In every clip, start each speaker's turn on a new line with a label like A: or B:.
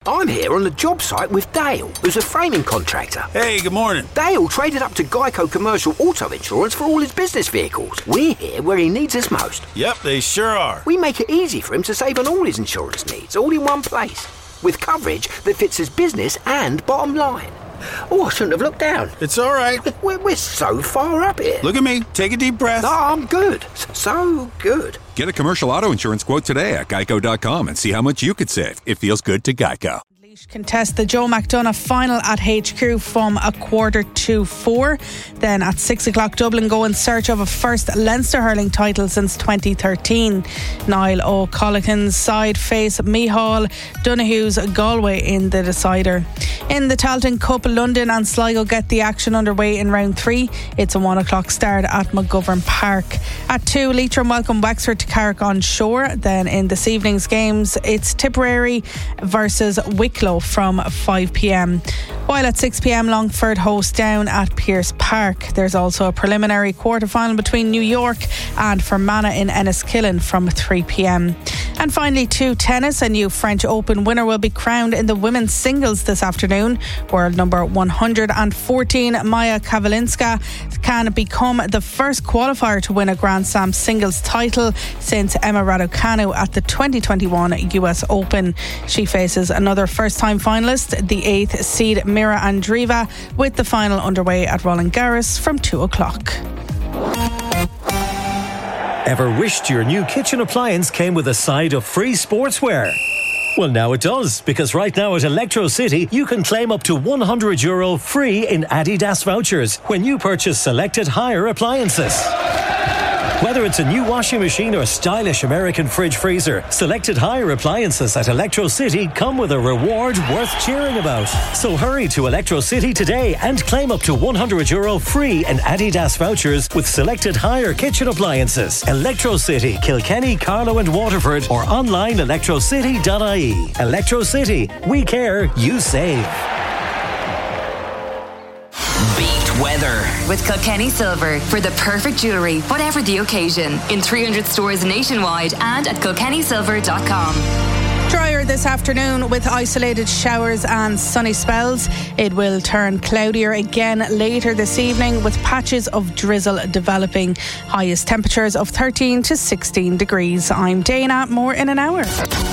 A: I'm here on the job site with Dale, who's a framing contractor.
B: Hey, good morning.
A: Dale traded up to Geico Commercial Auto Insurance for all his business vehicles. We're here where he needs us most.
B: Yep, they sure are.
A: We make it easy for him to save on all his insurance needs, all in one place, with coverage that fits his business and bottom line. Oh, I shouldn't have looked down.
B: It's all right.
A: We're so far up here.
B: Look at me. Take a deep breath.
A: No, I'm good. So good.
C: Get a commercial auto insurance quote today at geico.com and see how much you could save. It feels good to Geico.
D: Contest the Joe McDonagh final at HQ from 3:45. Then at 6 o'clock, Dublin go in search of a first Leinster hurling title since 2013. Niall O'Callaghan's side face Micheál Donohue's Galway in the decider. In the Tailteann Cup, London and Sligo get the action underway in round 3. It's a 1 o'clock start at McGovern Park. At 2, Leitrim welcome Wexford to Carrick on Shore. Then in this evening's games, it's Tipperary versus Wicklow from 5 p.m. While at 6 p.m, Longford host Down at Pearse Park. There's also a preliminary quarter-final between New York and Fermanagh in Enniskillen from 3 p.m. And finally, 2, tennis. A new French Open winner will be crowned in the women's singles this afternoon. World number 114 Maja Kalinska can become the first qualifier to win a Grand Slam singles title since Emma Raducanu at the 2021 US Open. She faces another first-time finalist, the 8th seed Mira Andreeva, with the final underway at Roland Garros from 2 o'clock.
E: Ever wished your new kitchen appliance came with a side of free sportswear? Well, now it does, because right now at Electro City, you can claim up to €100 free in Adidas vouchers when you purchase selected hire appliances. Whether it's a new washing machine or stylish American fridge freezer, selected hire appliances at Electro City come with a reward worth cheering about. So hurry to Electro City today and claim up to €100 free in Adidas vouchers with selected hire kitchen appliances. Electro City, Kilkenny, Carlow and Waterford, or online electrocity.ie. Electro City, we care, you save.
F: Weather with Kilkenny Silver for the perfect jewellery, whatever the occasion, in 300 stores nationwide and at kilkennysilver.com.
D: Drier this afternoon with isolated showers and sunny spells. It will turn cloudier again later this evening with patches of drizzle developing. Highest temperatures of 13 to 16 degrees. I'm Dana, more in an hour.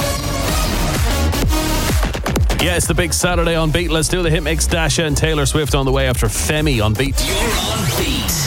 G: Yeah, it's the big Saturday on Beat. Let's do the hit mix. Dasha and Taylor Swift on the way after Femi on Beat.
F: You're on Beat.